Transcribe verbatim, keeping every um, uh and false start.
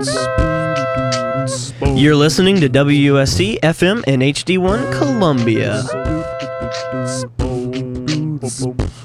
You're listening to W U S C F M and H D one Columbia.